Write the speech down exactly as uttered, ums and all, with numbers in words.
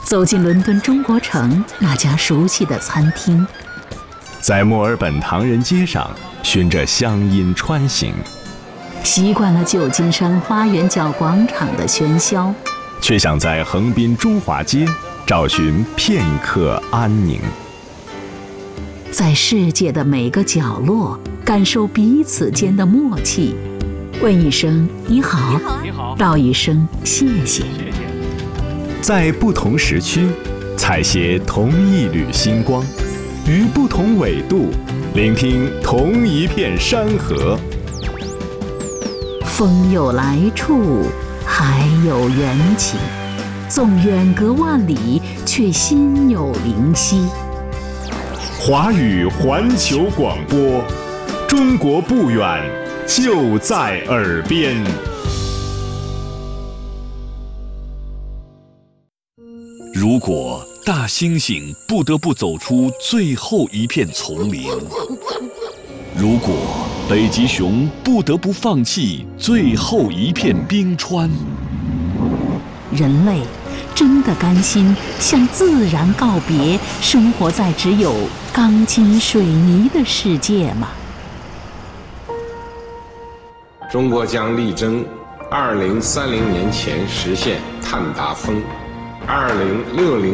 走进伦敦中国城那家熟悉的餐厅， 在墨尔本唐人街上循着乡音穿行， 习惯了旧金山花园角广场的喧嚣， 却想在横滨中华街找寻片刻安宁。 在世界的每个角落感受彼此间的默契，问一声你好， 你好， 道一声谢谢。 在不同时区采撷同一缕星光，于不同纬度聆听同一片山河。 风有来处，海有缘起，纵远隔万里，却心有灵犀。 华语环球广播，中国不远，就在耳边。 如果大猩猩不得不走出最后一片丛林，如果北极熊不得不放弃最后一片冰川， 人类真的甘心向自然告别，生活在只有钢筋水泥的世界吗？ 中国将力争二零三零年前实现碳达峰，二零六零